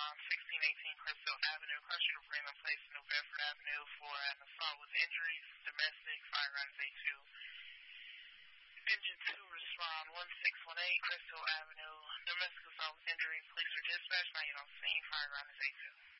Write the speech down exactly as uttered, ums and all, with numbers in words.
respond sixteen eighteen Crystal Avenue, Crusher Freeman Place, New Bedford Avenue for an assault with injuries, domestic, firearms A two. Engine two respond one six one eight Crystal Avenue, domestic assault with injury, police are dispatched, now you don't see firearms A two.